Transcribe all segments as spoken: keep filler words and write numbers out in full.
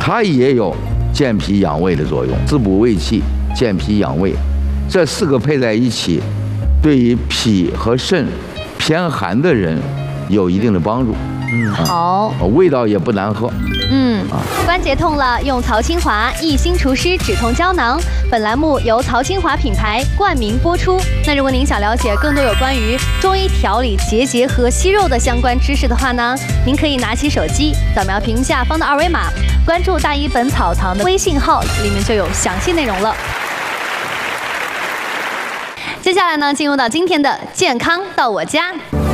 它也有健脾养胃的作用，滋补胃气、健脾养胃，这四个配在一起，对于脾和肾偏寒的人有一定的帮助。 嗯，好， 味道也不难喝。 嗯，关节痛了，用曹清华益心除湿止痛胶囊。本栏目由曹清华品牌冠名播出。那如果您想了解更多有关于中医调理结节和息肉的相关知识的话呢，您可以拿起手机扫描屏幕下方的二维码，关注大医本草堂的微信号，里面就有详细内容了。接下来呢，进入到今天的健康到我家。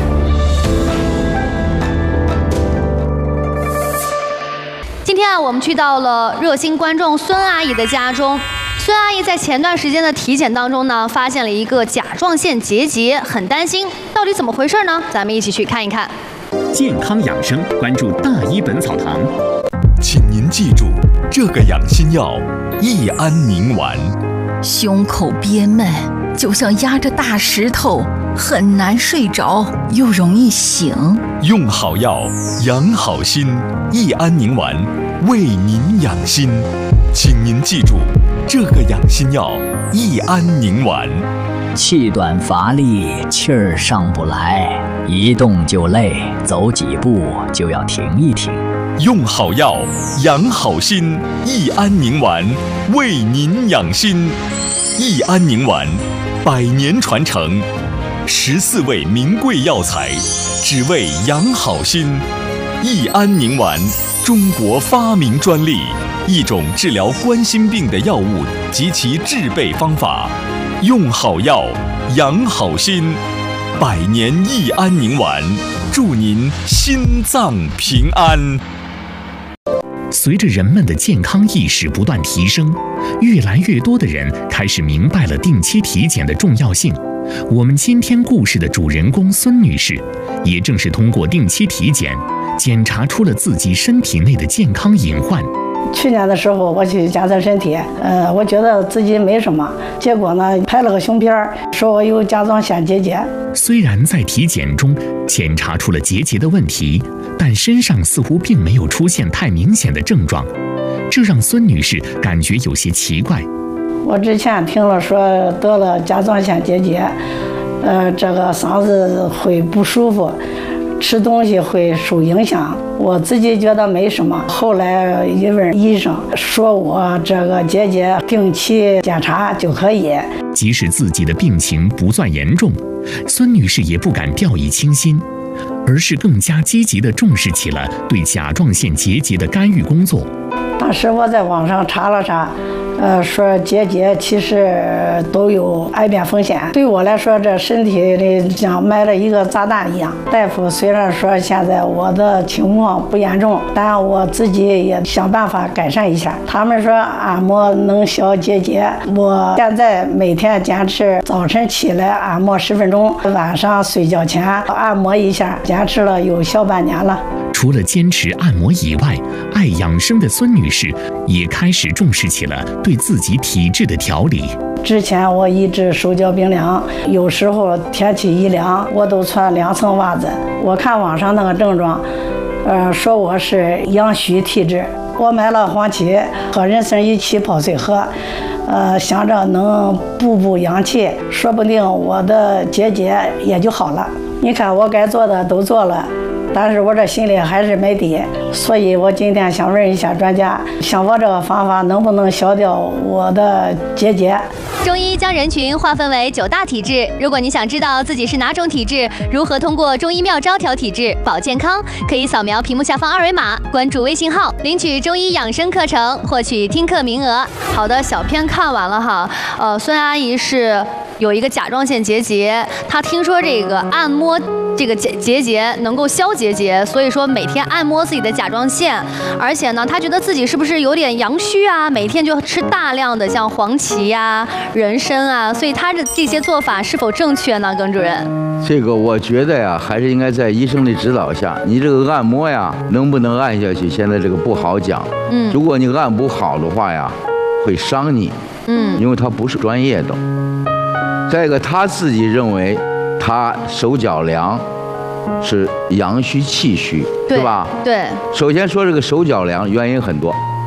今天啊，我们去到了热心观众孙阿姨的家中。孙阿姨在前段时间的体检当中呢，发现了一个甲状腺结节，很担心，到底怎么回事呢？咱们一起去看一看。 健康养生，关注大医本草堂。 请您记住，这个养心药益安宁丸。 胸口憋闷，就像压着大石头，很难睡着，又容易醒。 用好药，养好心。益安宁丸为您养心，请您记住，这个养心药益安宁丸。 气短乏力，气儿上不来，一动就累，走几步就要停一停。 用好药，养好心。益安宁丸为您养心。益安宁丸，百年传承，十四味名贵药材，只为养好心。益安宁丸，中国发明专利，一种治疗冠心病的药物及其制备方法。用好药，养好心。百年益安宁丸，祝您心脏平安。 随着人们的健康意识不断提升，越来越多的人开始明白了定期体检的重要性。我们今天故事的主人公孙女士，也正是通过定期体检，检查出了自己身体内的健康隐患。 去年的时候，我去检测身体，呃，我觉得自己没什么，结果呢，拍了个胸片，说我有甲状腺结节。 虽然在体检中检查出了结节的问题，但身上似乎并没有出现太明显的症状，这让孙女士感觉有些奇怪。 我之前听了说得了甲状腺结节，呃，这个嗓子会不舒服，吃东西会受影响。我自己觉得没什么，后来一问医生，说我这个结节定期检查就可以。 即使自己的病情不算严重，孙女士也不敢掉以轻心，而是更加积极地重视起了对甲状腺结节的干预工作。 当时我在网上查了查，呃，说结节其实都有癌变风险。对我来说，这身体里像埋了一个炸弹一样。大夫虽然说现在我的情况不严重，但我自己也想办法改善一下。他们说按摩能消结节，我现在每天坚持早晨起来按摩十分钟，晚上睡觉前按摩一下，坚持了有小半年了。 除了坚持按摩以外，爱养生的孙女士也开始重视起了对自己体质的调理。 之前我一直手脚冰凉，有时候天气一凉，我都穿两层袜子。我看网上那个症状，呃，说我是阳虚体质。我买了黄芪和人参一起泡水喝，呃，想着能补补阳气，说不定我的结节也就好了。你看我该做的都做了，但是我这心里还是没底，所以我今天想问一下专家，像我这个方法能不能消掉我的结节？ 中医将人群划分为九大体质，如果你想知道自己是哪种体质，如何通过中医妙招调体质保健康，可以扫描屏幕下方二维码，关注微信号，领取中医养生课程，获取听课名额。好的，小片看完了哈，呃，孙阿姨是有一个甲状腺结节，她听说这个按摩这个结结节能够消结节，所以说每天按摩自己的甲状腺，而且呢，她觉得自己是不是有点阳虚啊？每天就吃大量的像黄芪呀、人参啊，所以她的这些做法是否正确呢？耿主任， 这个我觉得呀，还是应该在医生的指导下。你这个按摩呀，能不能按下去？现在这个不好讲。嗯，如果你按不好的话呀，会伤你。嗯，因为他不是专业的。再一个，他自己认为他手脚凉是阳虚气虚，对吧？ 对。 首先说这个手脚凉原因很多，